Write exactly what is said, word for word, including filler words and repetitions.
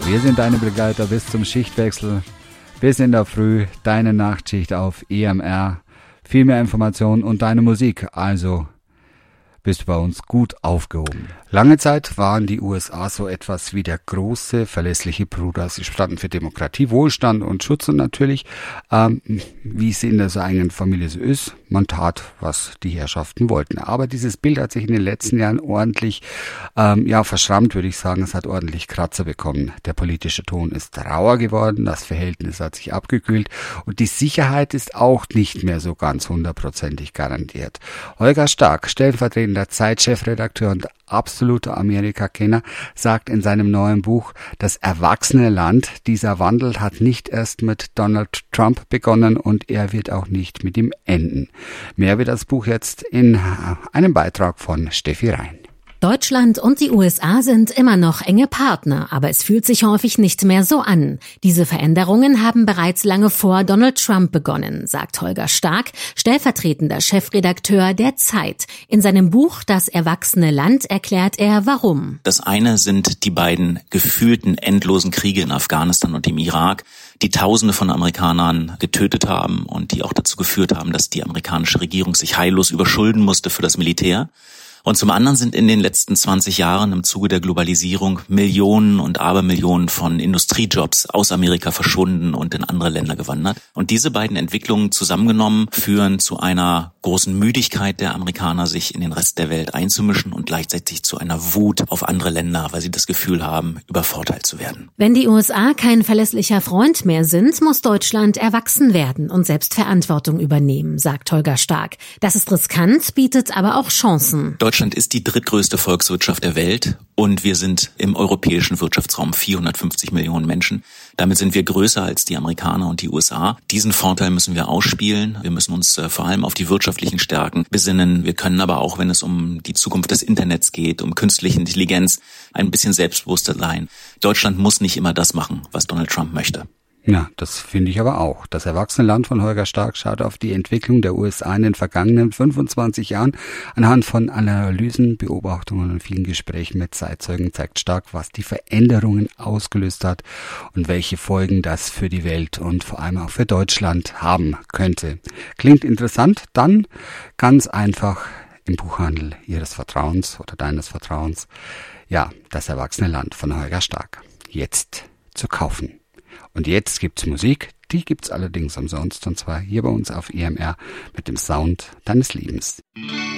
Wir sind deine Begleiter bis zum Schichtwechsel, bis in der Früh, deine Nachtschicht auf E M R. Viel mehr Informationen und deine Musik, also bist du bei uns gut aufgehoben. Lange Zeit waren die U S A so etwas wie der große, verlässliche Bruder. Sie standen für Demokratie, Wohlstand und Schutz und natürlich, ähm, wie es in der so eigenen Familie so ist, man tat, was die Herrschaften wollten. Aber dieses Bild hat sich in den letzten Jahren ordentlich, ähm, ja, verschrammt, würde ich sagen. Es hat ordentlich Kratzer bekommen. Der politische Ton ist rauer geworden, das Verhältnis hat sich abgekühlt und die Sicherheit ist auch nicht mehr so ganz hundertprozentig garantiert. Holger Stark, stellvertretender Zeit-Chefredakteur und absoluter Amerika-Kenner, sagt in seinem neuen Buch, das erwachsene Land, dieser Wandel hat nicht erst mit Donald Trump begonnen und er wird auch nicht mit ihm enden. Mehr wird das Buch jetzt in einem Beitrag von Steffi Rhein. Deutschland und die U S A sind immer noch enge Partner, aber es fühlt sich häufig nicht mehr so an. Diese Veränderungen haben bereits lange vor Donald Trump begonnen, sagt Holger Stark, stellvertretender Chefredakteur der Zeit. In seinem Buch Das erwachsene Land erklärt er, warum. Das eine sind die beiden gefühlten endlosen Kriege in Afghanistan und im Irak, die Tausende von Amerikanern getötet haben und die auch dazu geführt haben, dass die amerikanische Regierung sich heillos überschulden musste für das Militär. Und zum anderen sind in den letzten zwanzig Jahren im Zuge der Globalisierung Millionen und Abermillionen von Industriejobs aus Amerika verschwunden und in andere Länder gewandert. Und diese beiden Entwicklungen zusammengenommen führen zu einer großen Müdigkeit der Amerikaner, sich in den Rest der Welt einzumischen und gleichzeitig zu einer Wut auf andere Länder, weil sie das Gefühl haben, übervorteilt zu werden. Wenn die U S A kein verlässlicher Freund mehr sind, muss Deutschland erwachsen werden und selbst Verantwortung übernehmen, sagt Holger Stark. Das ist riskant, bietet aber auch Chancen. Deutschland ist die drittgrößte Volkswirtschaft der Welt und wir sind im europäischen Wirtschaftsraum vierhundertfünfzig Millionen Menschen. Damit sind wir größer als die Amerikaner und die U S A. Diesen Vorteil müssen wir ausspielen. Wir müssen uns äh, vor allem auf die wirtschaftlichen Stärken besinnen. Wir können aber auch, wenn es um die Zukunft des Internets geht, um künstliche Intelligenz, ein bisschen selbstbewusster sein. Deutschland muss nicht immer das machen, was Donald Trump möchte. Ja, das finde ich aber auch. Das erwachsene Land von Holger Stark schaut auf die Entwicklung der U S A in den vergangenen fünfundzwanzig Jahren anhand von Analysen, Beobachtungen und vielen Gesprächen mit Zeitzeugen, zeigt stark, was die Veränderungen ausgelöst hat und welche Folgen das für die Welt und vor allem auch für Deutschland haben könnte. Klingt interessant? Dann ganz einfach im Buchhandel Ihres Vertrauens oder deines Vertrauens. Ja, das erwachsene Land von Holger Stark. Jetzt zu kaufen. Und jetzt gibt's Musik, die gibt's allerdings umsonst, und zwar hier bei uns auf E M R mit dem Sound deines Lebens.